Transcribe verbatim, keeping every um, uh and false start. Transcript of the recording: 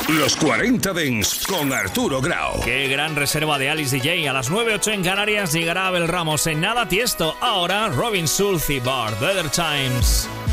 Los cuarenta Dance con Arturo Grau. Qué gran reserva de Alice D J. A las nueve ocho en Canarias llegará Abel Ramos. En nada Tiesto. Ahora Robin Schulz y Bart. Better Times.